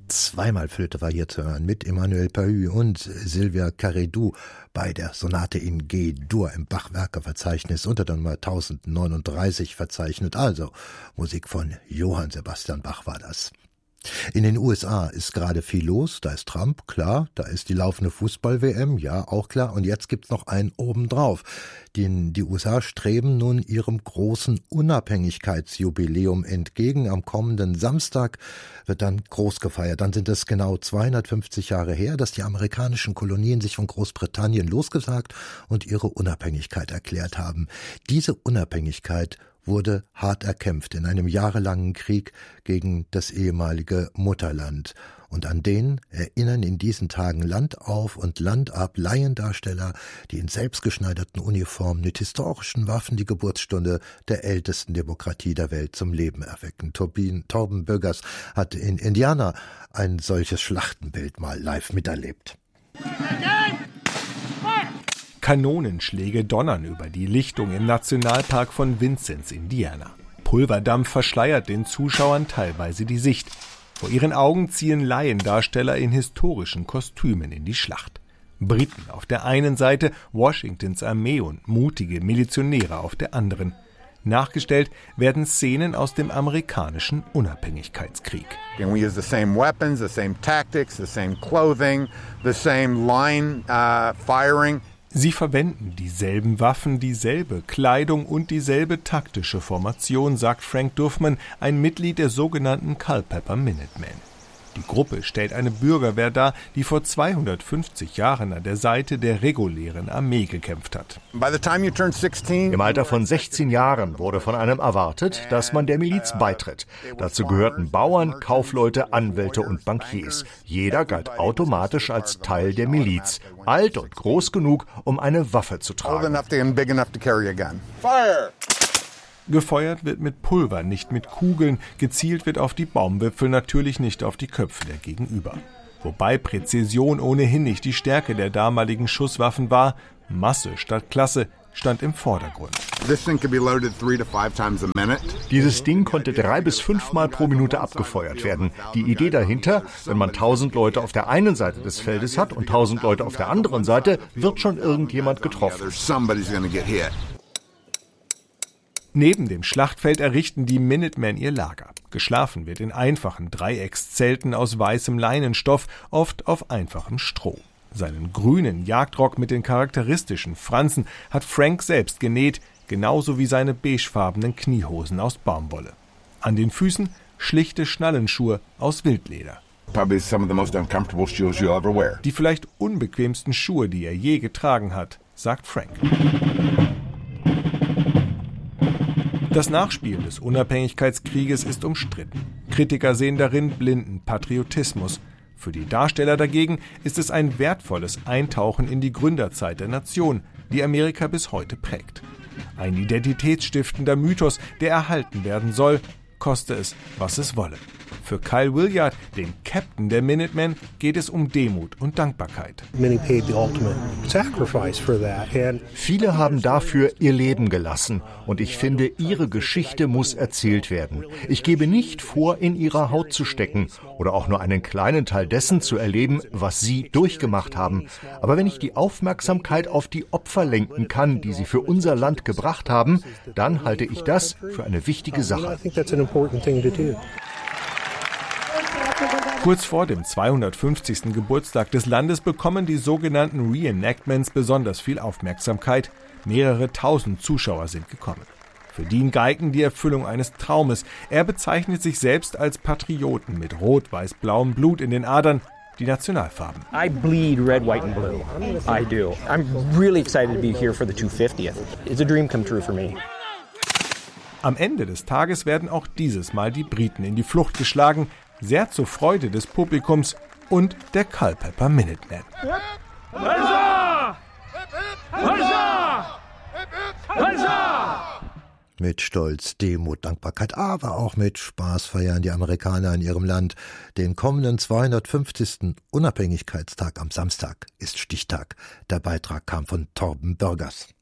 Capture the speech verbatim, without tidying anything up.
Zweimal Flöte war hier zu hören mit Emmanuel Pahü und Silvia Caredou bei der Sonate in G-Dur im Bach-Werke-Verzeichnis unter der Nummer tausendneununddreißig verzeichnet. Also Musik von Johann Sebastian Bach war das. In den U S A ist gerade viel los, da ist Trump, klar, da ist die laufende Fußball-W M, ja, auch klar, und jetzt gibt's noch einen obendrauf. Die, die U S A streben nun ihrem großen Unabhängigkeitsjubiläum entgegen. Am kommenden Samstag wird dann groß gefeiert. Dann sind es genau zweihundertfünfzig Jahre her, dass die amerikanischen Kolonien sich von Großbritannien losgesagt und ihre Unabhängigkeit erklärt haben. Diese Unabhängigkeit wurde hart erkämpft in einem jahrelangen Krieg gegen das ehemalige Mutterland. Und an den erinnern in diesen Tagen Land auf und Land ab Laiendarsteller, die in selbstgeschneiderten Uniformen mit historischen Waffen die Geburtsstunde der ältesten Demokratie der Welt zum Leben erwecken. Torbin, Torben Böggers hat in Indiana ein solches Schlachtenbild mal live miterlebt. Kanonenschläge donnern über die Lichtung im Nationalpark von Vincennes, Indiana. Pulverdampf verschleiert den Zuschauern teilweise die Sicht. Vor ihren Augen ziehen Laiendarsteller in historischen Kostümen in die Schlacht. Briten auf der einen Seite, Washingtons Armee und mutige Milizionäre auf der anderen. Nachgestellt werden Szenen aus dem amerikanischen Unabhängigkeitskrieg. And we use the same weapons, the same tactics, the same clothing, the same line uh, firing. Sie verwenden dieselben Waffen, dieselbe Kleidung und dieselbe taktische Formation, sagt Frank Duffman, ein Mitglied der sogenannten Culpeper Minutemen. Die Gruppe stellt eine Bürgerwehr dar, die vor zweihundertfünfzig Jahren an der Seite der regulären Armee gekämpft hat. Im Alter von sechzehn Jahren wurde von einem erwartet, dass man der Miliz beitritt. Dazu gehörten Bauern, Kaufleute, Anwälte und Bankiers. Jeder galt automatisch als Teil der Miliz, alt und groß genug, um eine Waffe zu tragen. Fire! Gefeuert wird mit Pulver, nicht mit Kugeln. Gezielt wird auf die Baumwipfel, natürlich nicht auf die Köpfe der Gegenüber. Wobei Präzision ohnehin nicht die Stärke der damaligen Schusswaffen war. Masse statt Klasse stand im Vordergrund. Dieses Ding konnte drei bis fünfmal pro Minute abgefeuert werden. Die Idee dahinter, wenn man tausend Leute auf der einen Seite des Feldes hat und tausend Leute auf der anderen Seite, wird schon irgendjemand getroffen. Neben dem Schlachtfeld errichten die Minutemen ihr Lager. Geschlafen wird in einfachen Dreieckszelten aus weißem Leinenstoff, oft auf einfachem Stroh. Seinen grünen Jagdrock mit den charakteristischen Fransen hat Frank selbst genäht, genauso wie seine beigefarbenen Kniehosen aus Baumwolle. An den Füßen schlichte Schnallenschuhe aus Wildleder. Die vielleicht unbequemsten Schuhe, die er je getragen hat, sagt Frank. Das Nachspielen des Unabhängigkeitskrieges ist umstritten. Kritiker sehen darin blinden Patriotismus. Für die Darsteller dagegen ist es ein wertvolles Eintauchen in die Gründerzeit der Nation, die Amerika bis heute prägt. Ein identitätsstiftender Mythos, der erhalten werden soll, koste es, was es wolle. Für Kyle Williard, den Captain der Minutemen, geht es um Demut und Dankbarkeit. Viele haben dafür ihr Leben gelassen und ich finde, ihre Geschichte muss erzählt werden. Ich gebe nicht vor, in ihrer Haut zu stecken oder auch nur einen kleinen Teil dessen zu erleben, was sie durchgemacht haben. Aber wenn ich die Aufmerksamkeit auf die Opfer lenken kann, die sie für unser Land gebracht haben, dann halte ich das für eine wichtige Sache. Kurz vor dem zweihundertfünfzigsten Geburtstag des Landes bekommen die sogenannten Reenactments besonders viel Aufmerksamkeit. Mehrere tausend Zuschauer sind gekommen. Für Dean Geigen die Erfüllung eines Traumes. Er bezeichnet sich selbst als Patrioten mit rot-weiß-blauem Blut in den Adern, die Nationalfarben. I bleed red, white and blue. I do. I'm really excited to be here for the two hundert fiftieth. It's a dream come true for me. Am Ende des Tages werden auch dieses Mal die Briten in die Flucht geschlagen, sehr zur Freude des Publikums und der Culpeper Minutemen. Mit Stolz, Demut, Dankbarkeit, aber auch mit Spaß feiern die Amerikaner in ihrem Land. Den kommenden zweihundertfünfzigsten Unabhängigkeitstag am Samstag ist Stichtag. Der Beitrag kam von Torben Böggers.